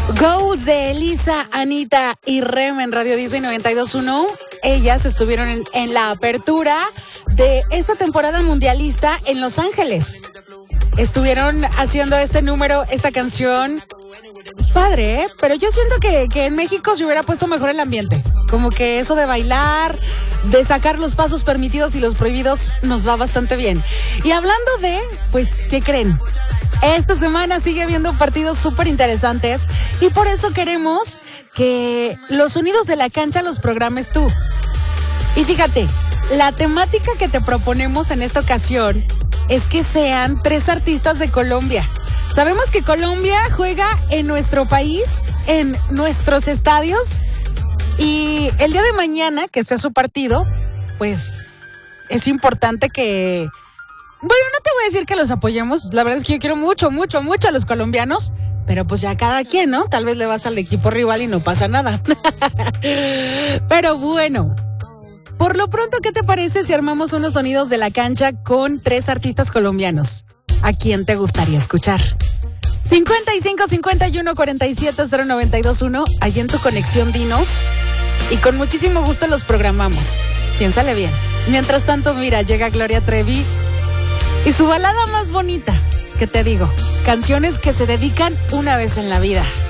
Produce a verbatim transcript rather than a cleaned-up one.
Goals de Elisa, Anita y Rem en Radio Disney noventa y dos punto uno. Ellas estuvieron en, en la apertura de esta temporada mundialista en Los Ángeles. Estuvieron haciendo este número, esta canción. Padre, ¿eh? Pero yo siento que, que en México se hubiera puesto mejor el ambiente. Como que eso de bailar, de sacar los pasos permitidos y los prohibidos nos va bastante bien. Y hablando de, pues, ¿qué creen? Esta semana sigue habiendo partidos súper interesantes y por eso queremos que los sonidos de la cancha los programes tú. Y fíjate, la temática que te proponemos en esta ocasión es que sean tres artistas de Colombia. Sabemos que Colombia juega en nuestro país, en nuestros estadios, y el día de mañana, que sea su partido, pues es importante que... Bueno, no te voy a decir que los apoyemos, la verdad es que yo quiero mucho, mucho, mucho a los colombianos, pero pues ya cada quien, ¿no? Tal vez le vas al equipo rival y no pasa nada. Pero bueno, por lo pronto, ¿qué te parece si armamos unos sonidos de la cancha con tres artistas colombianos? ¿A quién te gustaría escuchar? cincuenta y cinco, cincuenta y uno, cuarenta y siete, cero noventa y dos uno, ahí en tu conexión dinos y con muchísimo gusto los programamos. Piénsale bien. Mientras tanto, mira, llega Gloria Trevi y su balada más bonita, que te digo, canciones que se dedican una vez en la vida.